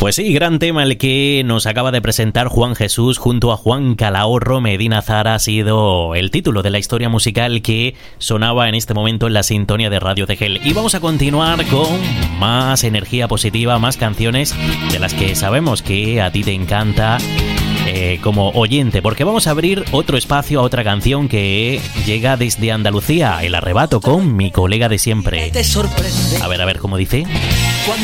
Pues sí, gran tema el que nos acaba de presentar Juan Jesús junto a Juan Calahorro. Medina Zara ha sido el título de la historia musical que sonaba en este momento en la sintonía de Radio Tegel. Y vamos a continuar con más energía positiva, más canciones de las que sabemos que a ti te encanta como oyente, porque vamos a abrir otro espacio a otra canción que llega desde Andalucía, El Arrebato, con mi colega de siempre. A ver, ¿cómo dice?